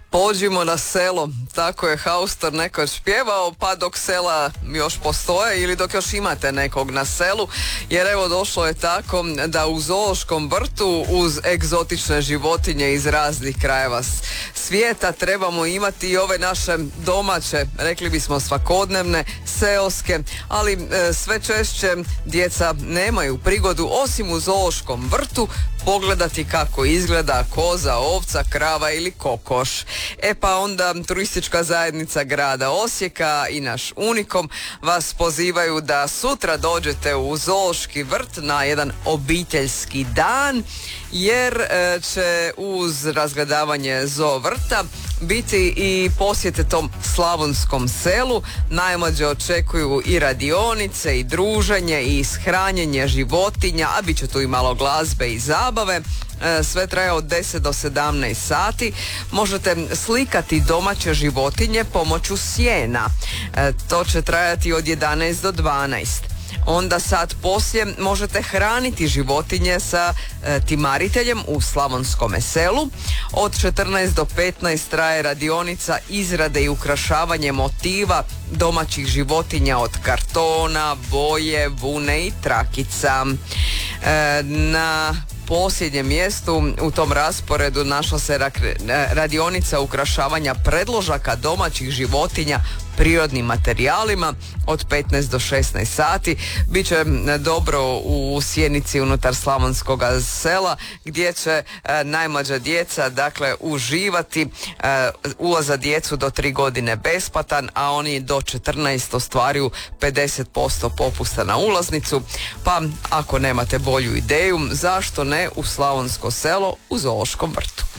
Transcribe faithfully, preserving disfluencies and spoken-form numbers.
Pođimo na selo, tako je Haustor nekoć pjevao, pa dok sela još postoje ili dok još imate nekog na selu, jer evo došlo je tako da u zoološkom vrtu uz egzotične životinje iz raznih krajeva svijeta trebamo imati i ove naše domaće, rekli bismo svakodnevne, seoske, ali e, sve češće djeca nemaju prigodu osim u zoološkom vrtu pogledati kako izgleda koza, ovca, krava ili kokoš. E pa onda turistička zajednica grada Osijeka i naš Unikom vas pozivaju da sutra dođete u zoološki vrt na jedan obiteljski dan, jer e, će uz razgledavanje zoo vrta biti i posjete tom slavonskom selu. Najmlađe očekuju i radionice i druženje i ishranjenje životinja, a bit će tu i malo glazbe i zabave. Sve traje od deset do sedamnaest sati. Možete slikati domaće životinje pomoću sjena. To će trajati od jedanaest do dvanaest. Onda sat poslije možete hraniti životinje sa e, timariteljem u Slavonskome selu. Od četrnaest do petnaest traje radionica izrade i ukrašavanje motiva domaćih životinja od kartona, boje, vune i trakica. E, na posljednjem mjestu u tom rasporedu našla se radionica ukrašavanja predložaka domaćih životinja prirodnim materijalima od petnaest do šesnaest sati. Biće dobro u sjenici unutar Slavonskog sela gdje će e, najmlađa djeca dakle uživati. E, ulaz za djecu do tri godine besplatan, a oni do četrnaest ostvaruju pedeset posto popusta na ulaznicu. Pa ako nemate bolju ideju, zašto ne u Slavonsko selo u zoološkom vrtu.